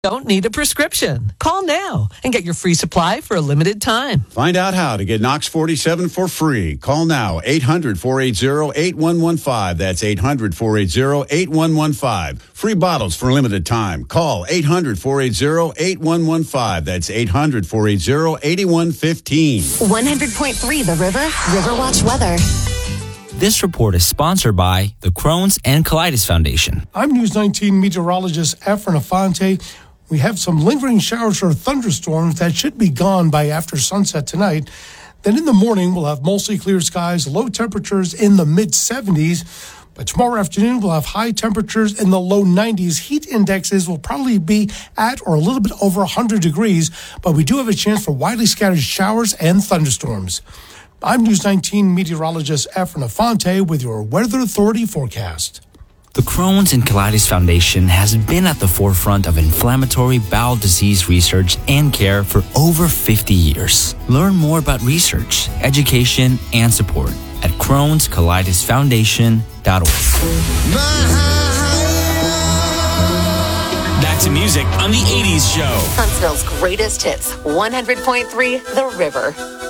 Don't need a prescription. Call now and get your free supply for a limited time. Find out how to get Knox 47 for free. Call now, 800-480-8115. That's 800-480-8115. Free bottles for a limited time. Call 800-480-8115. That's 800-480-8115. 100.3 The River, Riverwatch Weather. This report is sponsored by the Crohn's and Colitis Foundation. I'm News 19 meteorologist Efren Afante. We have some lingering showers or thunderstorms that should be gone by after sunset tonight. Then in the morning, we'll have mostly clear skies, low temperatures in the mid-70s. But tomorrow afternoon, we'll have high temperatures in the low 90s. Heat indexes will probably be at or a little bit over 100 degrees, but we do have a chance for widely scattered showers and thunderstorms. I'm News 19 meteorologist Efren Afante with your Weather Authority forecast. The Crohn's and Colitis Foundation has been at the forefront of inflammatory bowel disease research and care for over 50 years. Learn more about research, education, and support at Crohn'sColitisFoundation.org. Back to music on the 80s show. Huntsville's greatest hits, 100.3 The River.